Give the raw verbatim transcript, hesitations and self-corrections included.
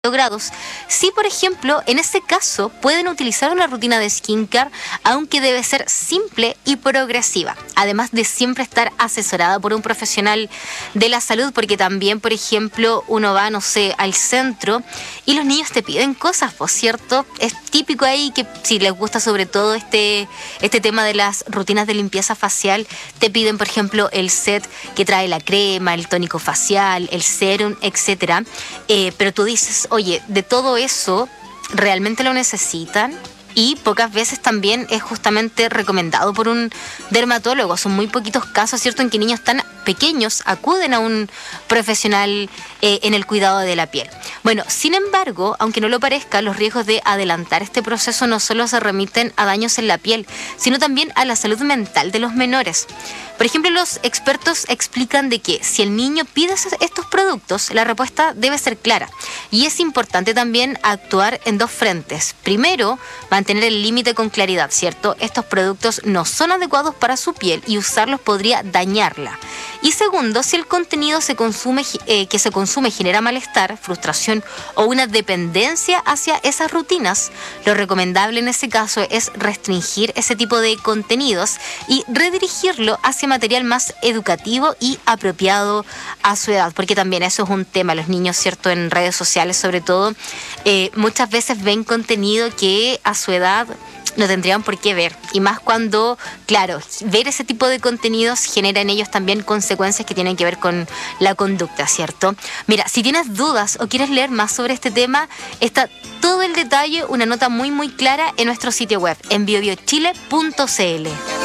grados. Si, por ejemplo, en este caso pueden utilizar una rutina de skincare, aunque debe ser simple y progresiva, además de siempre estar asesorada por un profesional de la salud, porque también, por ejemplo, uno va, no sé, al centro y los niños te piden cosas, por cierto, es típico ahí que si les gusta sobre todo este, este tema de las rutinas de limpieza facial, te piden, por ejemplo, el set que trae la crema, el tónico facial, el serum, etcétera, eh, pero tú dices, oye, de todo eso, ¿realmente lo necesitan? Y pocas veces también es justamente recomendado por un dermatólogo. Son muy poquitos casos, ¿cierto?, en que niños tan pequeños acuden a un profesional eh, en el cuidado de la piel. Bueno, sin embargo, aunque no lo parezca, los riesgos de adelantar este proceso no solo se remiten a daños en la piel, sino también a la salud mental de los menores. Por ejemplo, los expertos explican de que si el niño pide estos productos, la respuesta debe ser clara. Y es importante también actuar en dos frentes. Primero, mantener el límite con claridad, ¿cierto? Estos productos no son adecuados para su piel y usarlos podría dañarla. Y segundo, si el contenido se consume, eh, que se consume genera malestar, frustración o una dependencia hacia esas rutinas, lo recomendable en ese caso es restringir ese tipo de contenidos y redirigirlo hacia material más educativo y apropiado a su edad, porque también eso es un tema. Los niños, ¿cierto?, en redes sociales sobre todo, eh, muchas veces ven contenido que a su edad no tendrían por qué ver, y más cuando, claro, ver ese tipo de contenidos genera en ellos también consecuencias que tienen que ver con la conducta, ¿cierto? Mira, si tienes dudas o quieres leer más sobre este tema, está todo el detalle, una nota muy muy clara en nuestro sitio web, en bio bio chile punto c l.